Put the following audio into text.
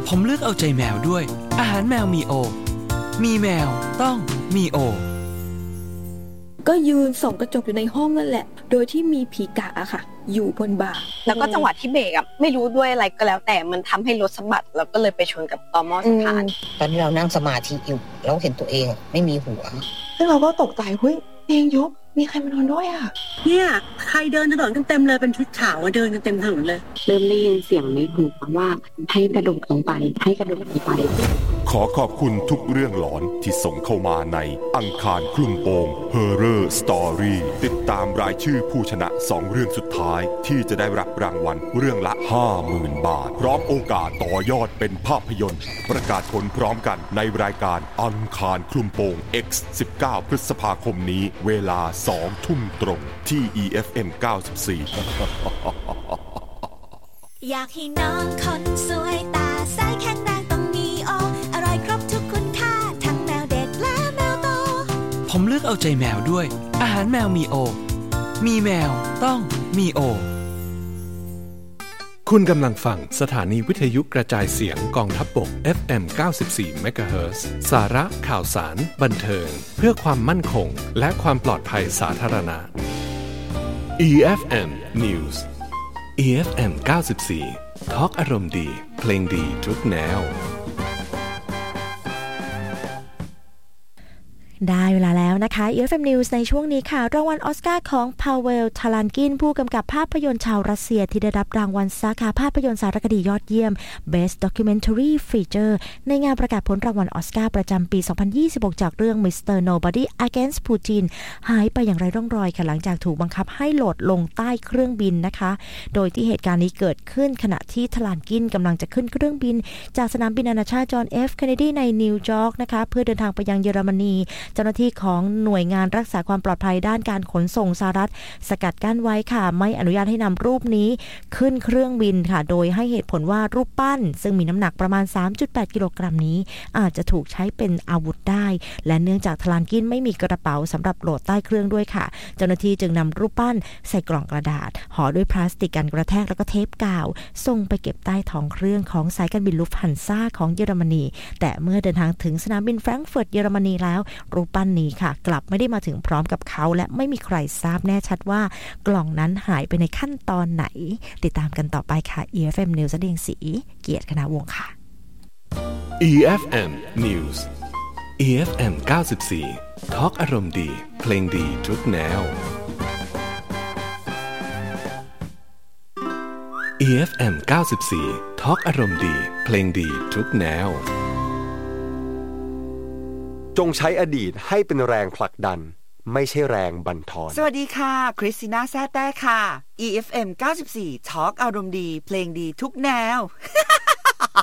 ผมเลือกเอาใจแมวด้วยอาหารแมวมีโอมีแมวต้องมีโอก็ยืนส่องกระจกอยู่ในห้องนั่นแหละโดยที่มีผีกะอะค่ะอยู่บนบ่าแล้วก็จังหวะที่เบรกอะไม่รู้ด้วยอะไรก็แล้วแต่มันทำให้รถสะบัดแล้วก็เลยไปชนกับตอหม้อสะพานตอนที่เรานั่งสมาธิอยู่เราเห็นตัวเองไม่มีหัวซึ่งเราก็ตกใจเฮ้ยเตียงยุบมีใครมานอนด้วยอะเนี่ยใครเดินถนนเต็มเลยเป็นชุดขาวเดินเต็มถนนเลยเริ่มได้ยินเสียงในหูว่าให้กระโดดลงไปให้กระโดดลงไปขอขอบคุณทุกเรื่องหลอนที่ส่งเข้ามาในอังคารคลุมโปง Horror Story ติดตามรายชื่อผู้ชนะ2เรื่องสุดท้ายที่จะได้รับรางวัลเรื่องละ 50,000 บาทพร้อมโอกาสต่อยอดเป็นภาพยนตร์ประกาศผลพร้อมกันในรายการอังคารคลุมโปง X 19 พฤษภาคมนี้เวลา 2 ทุ่มตรงที่ EFM 94 อยากให้น้องคนสวยตาใสแข็งแรงต้องมีโออร่อยครบทุกคุณค่าทั้งแมวเด็กและแมวโตผมเลือกเอาใจแมวด้วยอาหารแมวมีโอมีแมวต้องมีโอคุณกำลังฟังสถานีวิทยุกระจายเสียงกองทัพบก FM 94 MHz สาระข่าวสารบันเทิงเพื่อความมั่นคงและความปลอดภัยสาธารณะ EFM News EFM 94 ทอล์กอารมณ์ดีเพลงดีทุกแนวได้เวลาแล้วนะคะ EFM News ในช่วงนี้ค่ะรางวัลออสการ์ของพาเวล ทาลันกินผู้กำกับภาพยนตร์ชาวรัสเซียที่ได้รับรางวัลสาขาภาพยนตร์สารคดียอดเยี่ยม Best Documentary Feature ในงานประกาศผลรางวัลออสการ์ประจำปี 2026 จากเรื่อง Mr. Nobody Against Putin หายไปอย่างไร้ร่องรอยค่ะหลังจากถูกบังคับให้โหลดลงใต้เครื่องบินนะคะโดยที่เหตุการณ์นี้เกิดขึ้นขณะที่ทาลันกินกำลังจะขึ้นเครื่องบินจากสนามบินนานาชาติจอห์น F. เคนเนดีในนิวยอร์กนะคะเพื่อเดินทางไปยังเยอรมนีเจ้าหน้าที่ของหน่วยงานรักษาความปลอดภัยด้านการขนส่งสหรัฐสกัดกั้นไว้ค่ะไม่อนุญาตให้นำรูปนี้ขึ้นเครื่องบินค่ะโดยให้เหตุผลว่ารูปปั้นซึ่งมีน้ำหนักประมาณ 3.8 กิโลกรัมนี้อาจจะถูกใช้เป็นอาวุธได้และเนื่องจากทาลันกินไม่มีกระเป๋าสำหรับโหลดใต้เครื่องด้วยค่ะเจ้าหน้าที่จึงนำรูปปั้นใส่กล่องกระดาษห่อด้วยพลาสติกกันกระแทกแล้วก็เทปกาวส่งไปเก็บใต้ท้องเครื่องของสายการบินลุฟต์ฮันซ่าของเยอรมนีแต่เมื่อเดินทางถึงสนามบินแฟรงก์เฟิร์ตเยอรมนีแล้วรูปปั้นนี้ค่ะกลับไม่ได้มาถึงพร้อมกับเขาและไม่มีใครทราบแน่ชัดว่ากล่องนั้นหายไปในขั้นตอนไหนติดตามกันต่อไปค่ะ EFM News เดียงศรีเกียรติคณาวงศ์ค่ะ EFM News EFM 94 ทอล์กอารมณ์ดีเพลงดีทุกแนว EFM 94 ทอล์กอารมณ์ดีเพลงดีทุกแนวจงใช้อดีตให้เป็นแรงผลักดันไม่ใช่แรงบั่นทอนสวัสดีค่ะคริสติน่าแซ่แต้ค่ะ EFM 94 ทอล์กอารมณ์ดีเพลงดีทุกแนว